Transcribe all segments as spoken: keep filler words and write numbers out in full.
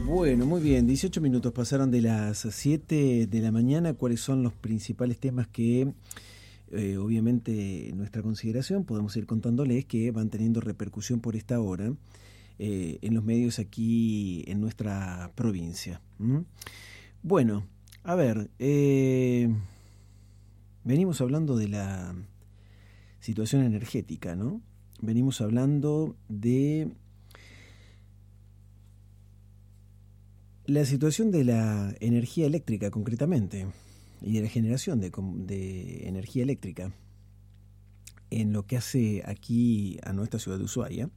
Bueno, muy bien, dieciocho minutos pasaron de las siete de la mañana. ¿Cuáles son los principales temas que, eh, obviamente, en nuestra consideración podemos ir contándoles que van teniendo repercusión por esta hora eh, en los medios aquí en nuestra provincia? ¿Mm? Bueno, a ver, eh, venimos hablando de la situación energética, ¿no? Venimos hablando de la situación de la energía eléctrica, concretamente, y de la generación de, de energía eléctrica en lo que hace aquí a nuestra ciudad de Ushuaia.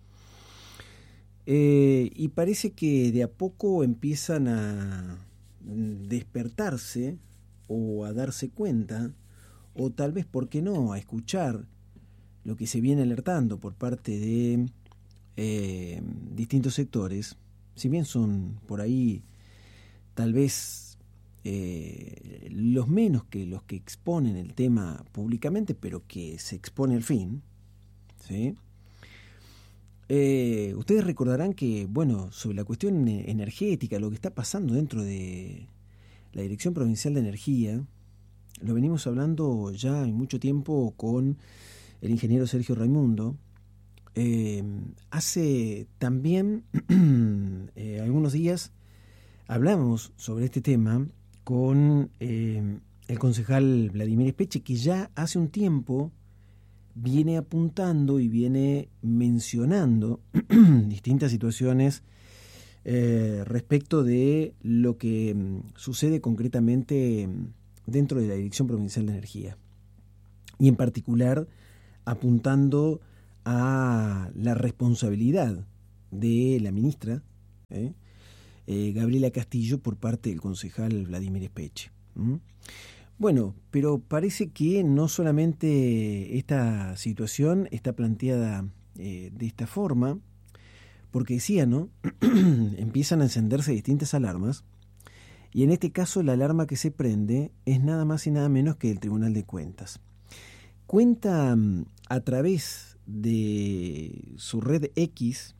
Eh, y parece que de a poco empiezan a despertarse o a darse cuenta, o tal vez, ¿por qué no?, a escuchar lo que se viene alertando por parte de eh, distintos sectores, si bien son por ahí tal vez eh, los menos que los que exponen el tema públicamente, pero que se expone al fin, ¿sí? Eh, ustedes recordarán que, bueno, sobre la cuestión energética, lo que está pasando dentro de la Dirección Provincial de Energía, lo venimos hablando ya hay mucho tiempo con el ingeniero Sergio Raimundo. Eh, hace también eh, algunos días hablamos sobre este tema con eh, el concejal Vladimir Espeche, que ya hace un tiempo viene apuntando y viene mencionando distintas situaciones eh, respecto de lo que mm, sucede concretamente dentro de la Dirección Provincial de Energía. Y en particular apuntando a la responsabilidad de la ministra, ¿eh? Eh, Gabriela Castillo, por parte del concejal Vladimir Espeche. ¿Mm? Bueno, pero parece que no solamente esta situación está planteada eh, de esta forma, porque decía, ¿no? Empiezan a encenderse distintas alarmas, y en este caso la alarma que se prende es nada más y nada menos que el Tribunal de Cuentas. Cuenta a través de su red X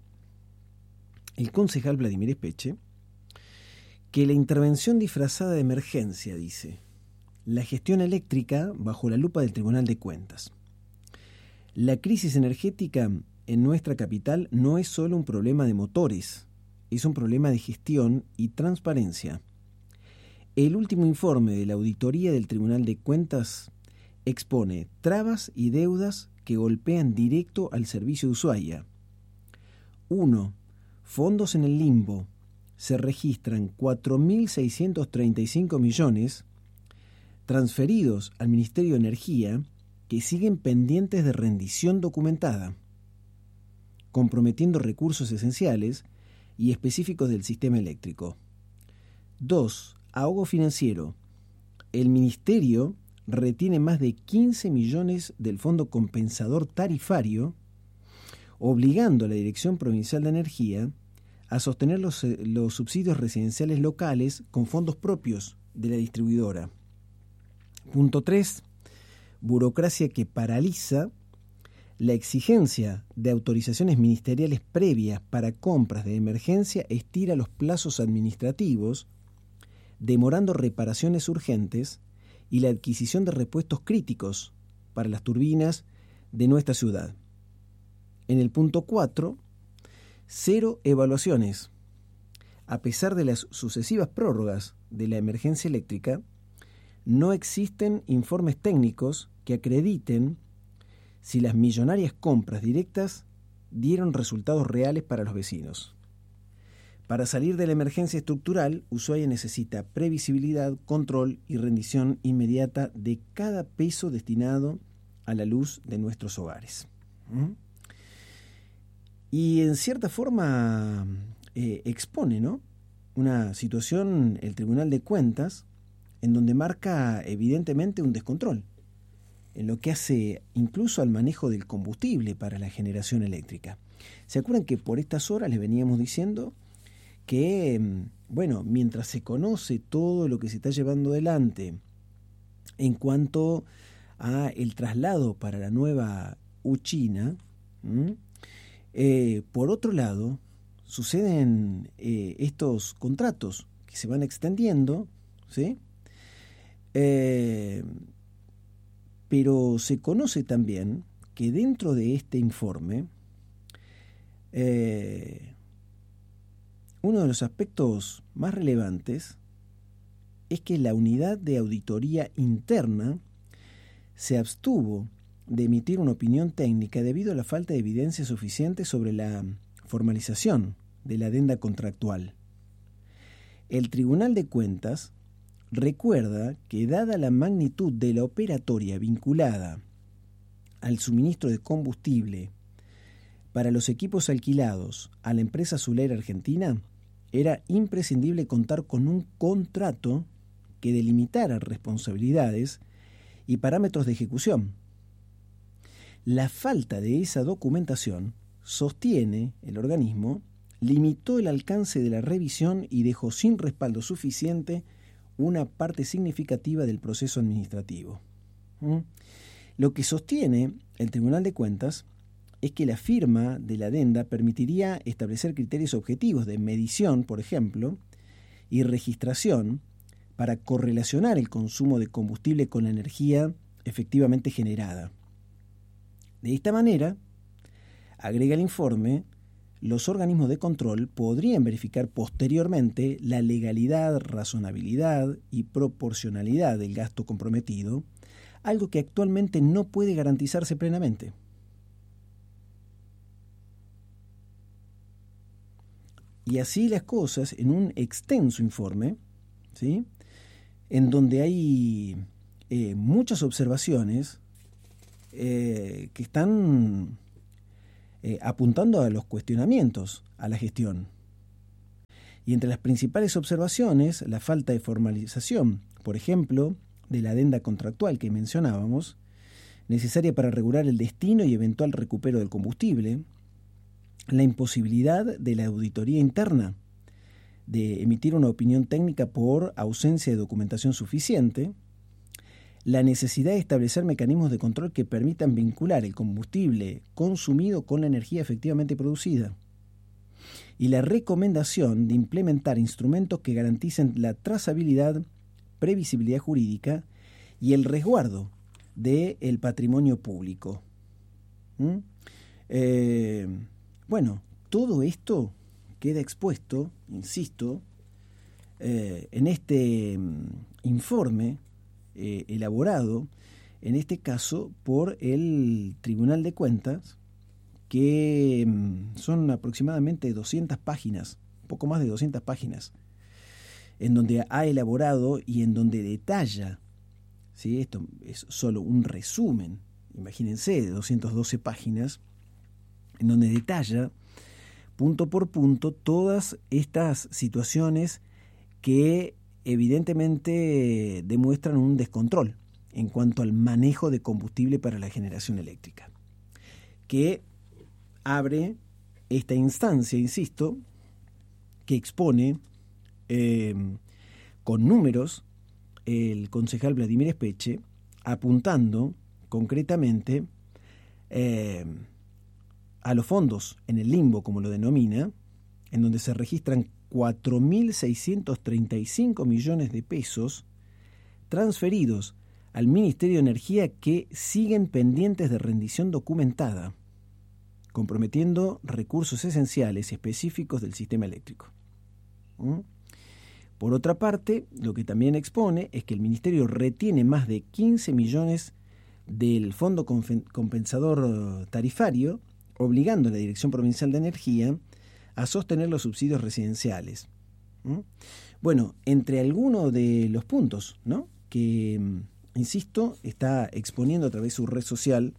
el concejal Vladimir Espeche que la intervención disfrazada de emergencia, dice, la gestión eléctrica bajo la lupa del Tribunal de Cuentas. La crisis energética en nuestra capital no es solo un problema de motores, es un problema de gestión y transparencia. El último informe de la auditoría del Tribunal de Cuentas expone trabas y deudas que golpean directo al servicio de Ushuaia. uno. Fondos en el limbo. Se registran cuatro mil seiscientos treinta y cinco millones transferidos al Ministerio de Energía que siguen pendientes de rendición documentada, comprometiendo recursos esenciales y específicos del sistema eléctrico. dos. Ahogo financiero. El Ministerio retiene más de quince millones del Fondo Compensador Tarifario, obligando a la Dirección Provincial de Energía a sostener los, los subsidios residenciales locales con fondos propios de la distribuidora. Punto tres. Burocracia que paraliza la exigencia de autorizaciones ministeriales previas para compras de emergencia, estira los plazos administrativos, demorando reparaciones urgentes y la adquisición de repuestos críticos para las turbinas de nuestra ciudad. En el punto cuatro, cero evaluaciones. A pesar de las sucesivas prórrogas de la emergencia eléctrica, no existen informes técnicos que acrediten si las millonarias compras directas dieron resultados reales para los vecinos. Para salir de la emergencia estructural, Ushuaia necesita previsibilidad, control y rendición inmediata de cada peso destinado a la luz de nuestros hogares. ¿Mm? Y en cierta forma eh, expone, ¿no?, una situación, el Tribunal de Cuentas, en donde marca evidentemente un descontrol en lo que hace incluso al manejo del combustible para la generación eléctrica. ¿Se acuerdan que por estas horas les veníamos diciendo que, bueno, mientras se conoce todo lo que se está llevando adelante en cuanto a el traslado para la nueva Uchina, ¿m? Eh, por otro lado, suceden eh, estos contratos que se van extendiendo, ¿sí? Eh, pero se conoce también que dentro de este informe, eh, uno de los aspectos más relevantes es que la unidad de auditoría interna se abstuvo de emitir una opinión técnica debido a la falta de evidencia suficiente sobre la formalización de la adenda contractual. El Tribunal de Cuentas recuerda que, dada la magnitud de la operatoria vinculada al suministro de combustible para los equipos alquilados a la empresa azulera argentina, era imprescindible contar con un contrato que delimitara responsabilidades y parámetros de ejecución. La falta de esa documentación, sostiene el organismo, limitó el alcance de la revisión y dejó sin respaldo suficiente una parte significativa del proceso administrativo. ¿Mm? Lo que sostiene el Tribunal de Cuentas es que la firma de la adenda permitiría establecer criterios objetivos de medición, por ejemplo, y registración para correlacionar el consumo de combustible con la energía efectivamente generada. De esta manera, agrega el informe, los organismos de control podrían verificar posteriormente la legalidad, razonabilidad y proporcionalidad del gasto comprometido, algo que actualmente no puede garantizarse plenamente. Y así las cosas, en un extenso informe, ¿sí?, en donde hay eh, muchas observaciones eh, que están eh, apuntando a los cuestionamientos a la gestión. Y entre las principales observaciones, la falta de formalización, por ejemplo, de la adenda contractual que mencionábamos, necesaria para regular el destino y eventual recupero del combustible, la imposibilidad de la auditoría interna de emitir una opinión técnica por ausencia de documentación suficiente, la necesidad de establecer mecanismos de control que permitan vincular el combustible consumido con la energía efectivamente producida, y la recomendación de implementar instrumentos que garanticen la trazabilidad, previsibilidad jurídica y el resguardo del patrimonio público. ¿Mm? Eh, bueno, todo esto queda expuesto, insisto, eh, en este um, informe eh, elaborado, en este caso, por el Tribunal de Cuentas, que um, son aproximadamente doscientas páginas, poco más de doscientas páginas, en donde ha elaborado y en donde detalla, ¿sí? Esto es solo un resumen, imagínense, de doscientas doce páginas, en donde detalla punto por punto todas estas situaciones que evidentemente demuestran un descontrol en cuanto al manejo de combustible para la generación eléctrica, que abre esta instancia, insisto, que expone eh, con números el concejal Vladimir Espeche, apuntando concretamente eh, a los fondos en el limbo, como lo denomina, en donde se registran cuatro mil seiscientos treinta y cinco millones de pesos transferidos al Ministerio de Energía que siguen pendientes de rendición documentada, comprometiendo recursos esenciales y específicos del sistema eléctrico. ¿Mm? Por otra parte, lo que también expone es que el Ministerio retiene más de quince millones del Fondo Compensador Tarifario, obligando a la Dirección Provincial de Energía a sostener los subsidios residenciales. ¿Mm? Bueno, entre algunos de los puntos, ¿no?, que, insisto, está exponiendo a través de su red social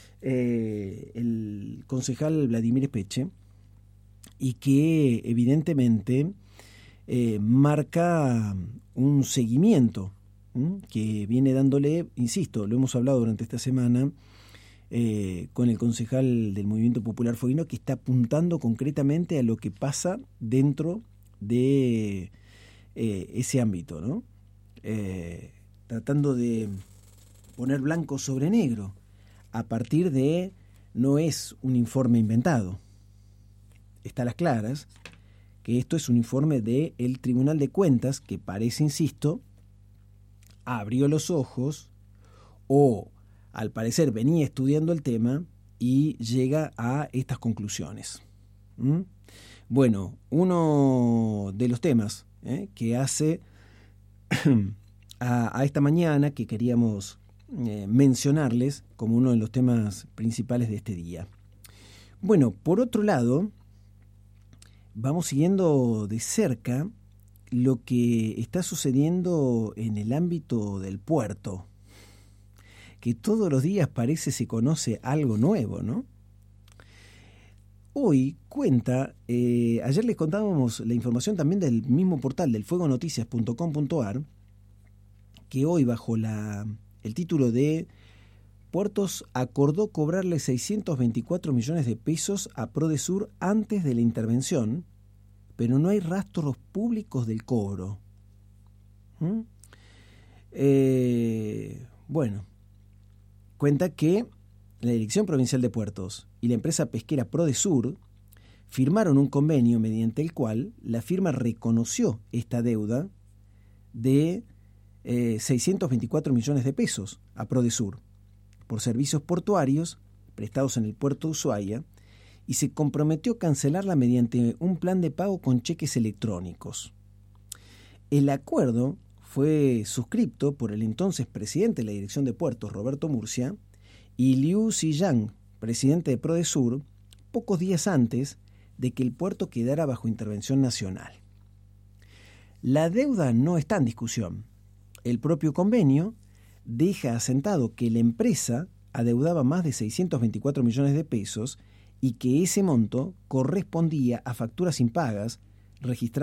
eh, el concejal Vladimir Espeche, y que evidentemente eh, marca un seguimiento ¿m? que viene dándole, insisto, lo hemos hablado durante esta semana, Eh, con el concejal del Movimiento Popular Fueguino, que está apuntando concretamente a lo que pasa dentro de eh, ese ámbito, ¿no? Eh, tratando de poner blanco sobre negro a partir de, no es un informe inventado, está a las claras que esto es un informe del Tribunal de Cuentas que parece, insisto, abrió los ojos o al parecer venía estudiando el tema y llega a estas conclusiones. ¿Mm? Bueno, uno de los temas ¿eh? que hace a, a esta mañana que queríamos eh, mencionarles como uno de los temas principales de este día. Bueno, por otro lado, vamos siguiendo de cerca lo que está sucediendo en el ámbito del puerto, que todos los días parece se conoce algo nuevo, ¿no? Hoy cuenta, eh, ayer les contábamos la información también del mismo portal del fuego noticias punto com punto a r, que hoy bajo la, el título de Puertos acordó cobrarle seiscientos veinticuatro millones de pesos a Prodesur antes de la intervención, pero no hay rastros públicos del cobro. ¿Mm? Eh, bueno, cuenta que la Dirección Provincial de Puertos y la empresa pesquera Prodesur firmaron un convenio mediante el cual la firma reconoció esta deuda de eh, seiscientos veinticuatro millones de pesos a Prodesur por servicios portuarios prestados en el puerto de Ushuaia y se comprometió a cancelarla mediante un plan de pago con cheques electrónicos. El acuerdo fue suscripto por el entonces presidente de la Dirección de Puertos, Roberto Murcia, y Liu Ziyang, presidente de Prodesur, pocos días antes de que el puerto quedara bajo intervención nacional. La deuda no está en discusión. El propio convenio deja asentado que la empresa adeudaba más de seiscientos veinticuatro millones de pesos y que ese monto correspondía a facturas impagas registradas